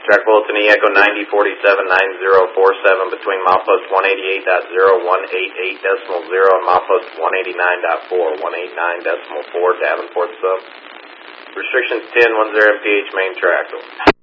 Track bulletin Echo 90479047 between milepost 188.0188.0 and milepost 189.4189.4 Davenport Sub. Restrictions 1010 mph main track.